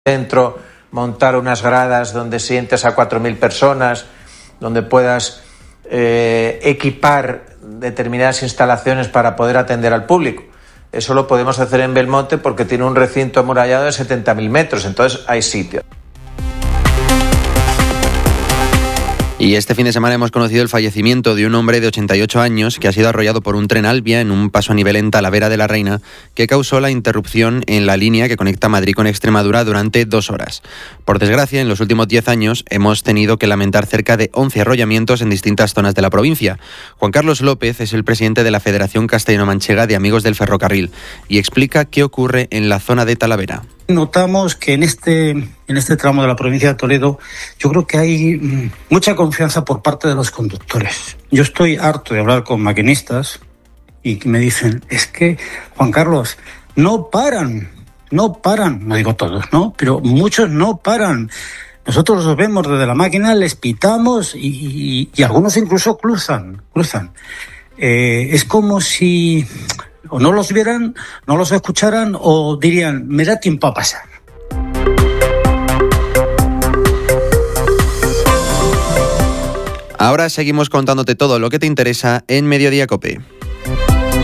dentro, montar unas gradas donde sientes a 4.000 personas, donde puedas equipar determinadas instalaciones para poder atender al público. Eso lo podemos hacer en Belmonte porque tiene un recinto amurallado de 70.000 metros, entonces hay sitio. Y este fin de semana hemos conocido el fallecimiento de un hombre de 88 años que ha sido arrollado por un tren Alvia en un paso a nivel en Talavera de la Reina, que causó la interrupción en la línea que conecta Madrid con Extremadura durante 2 horas. Por desgracia, en los últimos 10 años hemos tenido que lamentar cerca de 11 arrollamientos en distintas zonas de la provincia. Juan Carlos López es el presidente de la Federación Castellano-Manchega de Amigos del Ferrocarril y explica qué ocurre en la zona de Talavera. Notamos que en este tramo de la provincia de Toledo yo creo que hay mucha confianza por parte de los conductores. Yo estoy harto de hablar con maquinistas y me dicen, es que, Juan Carlos, no paran, no digo todos, ¿no? Pero muchos no paran. Nosotros los vemos desde la máquina, les pitamos y algunos incluso cruzan. Es como si o no los vieran, no los escucharan o dirían, me da tiempo a pasar. Ahora seguimos contándote todo lo que te interesa en Mediodía COPE.